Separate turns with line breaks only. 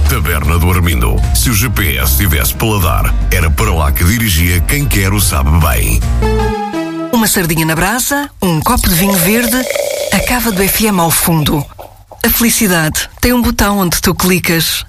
Taberna do Armindo. Se o GPS tivesse paladar, era para lá que dirigia quem quer o sabe bem.
Uma sardinha na brasa, um copo de vinho verde, a cava do FM ao fundo. A felicidade tem um botão onde tu clicas